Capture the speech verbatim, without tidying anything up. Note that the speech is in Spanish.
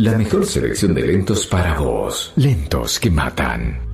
La mejor selección de lentos para vos. Lentos que matan.